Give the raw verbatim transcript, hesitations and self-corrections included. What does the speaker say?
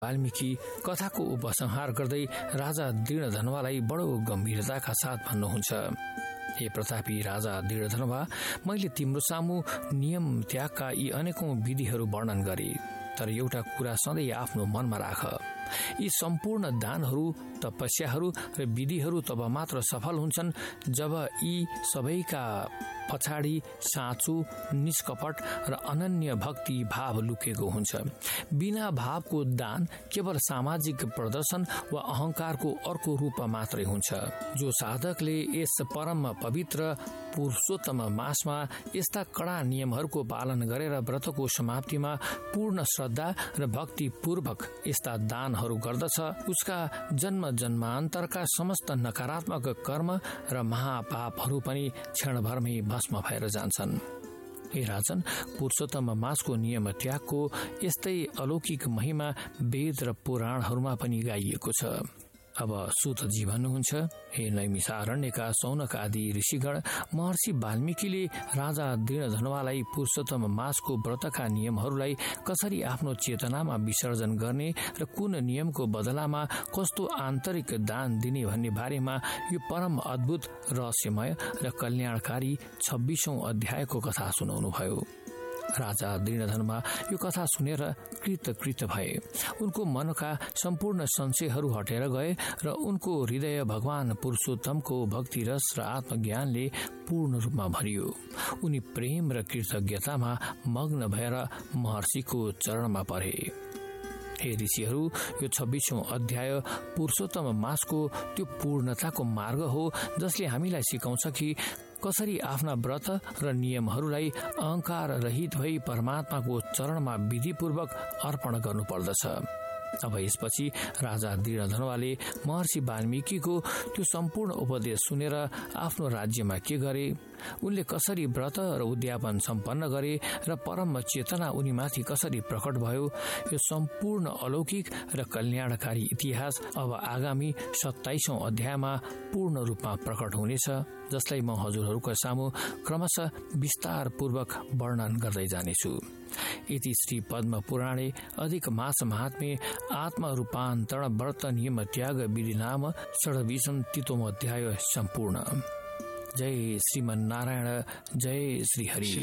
वाल्मीकि कथाको उपसंहार गर्दै राजा दृढधनवालाई बडो गम्भीरताका साथ भन्नुहुन्छ, हे प्रतापी राजा दृढधनवा, मैले तिम्रो सामु नियम त्यागका यी अनेकौं विधिहरू वर्णन गरे, तर एउटा कुरा सधैँ आफ्नो मनमा राख, यी सम्पूर्ण दानहरू, तपस्याहरू र विधिहरू तब मात्र सफल हुन्छन् जब यी सबैका पछाडि साँचो, निष्कपट र अनन्य भक्ति भाव लुकेको हुन्छ। बिना भावको दान केवल सामाजिक प्रदर्शन वा अहंकारको अर्को रूप मात्रै हुन्छ। जो साधकले यस परम पवित्र पुरुषोत्तम मासमा यस्ता कडा नियमहरूको पालन गरेर व्रतको समाप्तिमा पूर्ण श्रद्धा र भक्ति पूर्वक यस्ता दानहरू गर्दछ, उसका जन्म जन्मान्तरका समस्त नकारात्मक कर्म र महापापहरू पनि क्षणभरमै भस्म भएर जान्छन्। हे राजन, पुरुषोत्तम मासको नियम त्यागको यस्तै अलौकिक महिमा वेद र पुराणहरूमा पनि गाइएको छ। अब सूतजी भन्नुहुन्छ, हे नैमिषारण्यका सौनक आदि ऋषिगण, महर्षि वाल्मीकिले राजा दृढधनवालाई पुरुषोत्तम मासको व्रतका नियमहरूलाई कसरी आफ्नो चेतनामा विसर्जन गर्ने र कुन नियमको बदलामा कस्तो आन्तरिक दान दिने भन्ने बारेमा यो परम अद्भुत, रहस्यमय र कल्याणकारी छब्बीसौं अध्यायको कथा सुनाउनुभयो। राजा दृढधनमा यो कथा सुनेर कृतकृत भए। उनको मनका सम्पूर्ण संशयहरू हटेर गए र उनको हृदय भगवान पुरुषोत्तमको भक्ति रस र आत्मज्ञानले पूर्ण रूपमा भरियो। उनी प्रेम र कृतज्ञतामा मग्न भएर महर्षिको चरणमा परे। हे ऋषिहरू, यो छब्बीसौं अध्याय पुरुषोत्तम मासको त्यो पूर्णताको मार्ग हो जसले हामीलाई सिकाउँछ कि कसरी आफ्ना व्रत र नियमहरूलाई अहंकार रहित भई परमात्माको चरणमा विधिपूर्वक अर्पण गर्नुपर्दछ। अब यसपछि राजा दृढधनवाले महर्षि वाल्मीकिको त्यो सम्पूर्ण उपदेश सुनेर आफ्नो राज्यमा के गरे, उनले कसरी व्रत र उद्यापन सम्पन्न गरे र परम चेतना उनीमाथि कसरी प्रकट भयो, यो सम्पूर्ण अलौकिक र कल्याणकारी इतिहास अब आगामी सत्ताइसौं अध्यायमा पूर्ण रूपमा प्रकट हुनेछ, जसलाई म हजुरहरूको सामु क्रमशः विस्तार पूर्वक वर्णन गर्दै जानेछु। इति श्री पद्म पुराणे अधिक मास महात्म्ये आत्म रूपान्तरण व्रत नियम त्याग विधि नाम षड्विंशं तितोम अध्याय सम्पूर्ण। जय श्रीमन्नारायण, जय श्री हरि।